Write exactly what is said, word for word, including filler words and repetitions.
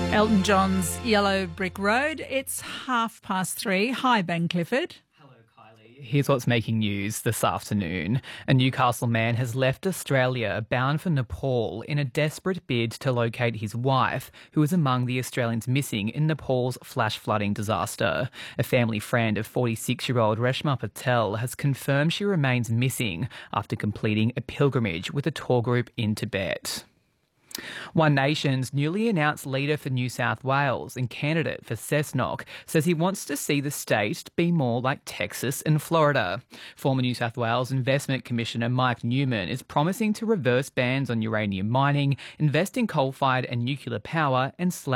Elton John's Yellow Brick Road. It's half past three. Hi, Ben Clifford. Hello, Kylie. Here's what's making news this afternoon. A Newcastle man has left Australia bound for Nepal in a desperate bid to locate his wife, who is among the Australians missing in Nepal's flash flooding disaster. A family friend of forty-six-year-old Reshma Patel has confirmed she remains missing after completing a pilgrimage with a tour group in Tibet. One Nation's newly announced leader for New South Wales and candidate for Cessnock says he wants to see the state be more like Texas and Florida. Former New South Wales Investment Commissioner Mike Newman is promising to reverse bans on uranium mining, invest in coal-fired and nuclear power and slash